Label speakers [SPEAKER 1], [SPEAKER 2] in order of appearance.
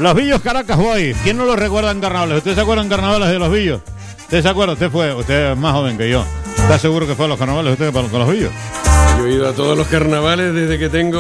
[SPEAKER 1] Los Billos Caracas Boys. ¿Quién no los recuerda en carnavales? ¿Usted se acuerda en carnavales de los Billos? ¿Usted se acuerda? Usted es más joven que yo. ¿Está seguro que fue a los carnavales usted con los Billos?
[SPEAKER 2] Yo he ido a todos los carnavales desde que tengo